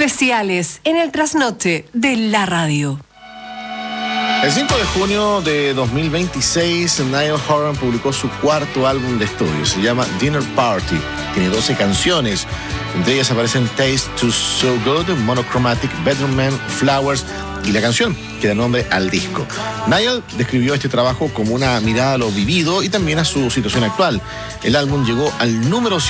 especiales en el trasnoche de la radio. El 5 de junio de 2026, Niall Horan publicó su cuarto álbum de estudio. Se llama Dinner Party. Tiene 12 canciones. Entre ellas aparecen Taste to So Good, Monochromatic, Bedroom Man, Flowers y la canción que da nombre al disco. Niall describió este trabajo como una mirada a lo vivido y también a su situación actual. El álbum llegó al número